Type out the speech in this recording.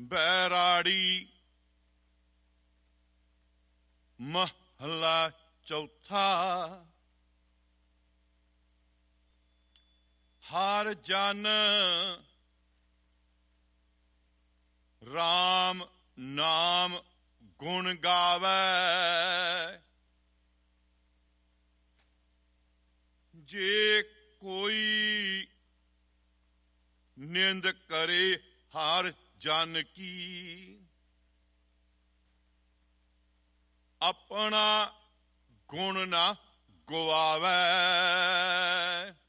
ਬੈਰਾੜੀ। ਮਹਲਾ ਚੌਥਾ। ਹਰ ਜਨ ਰਾਮ ਨਾਮ ਗੁਣ ਗਾਵੈ। ਜੇ ਕੋਈ ਨਿੰਦ ਕਰੇ ਹਰ ਜਨ ਕੀ, ਆਪਣਾ ਗੁਣ ਨਾ ਗਵਾਵੈ।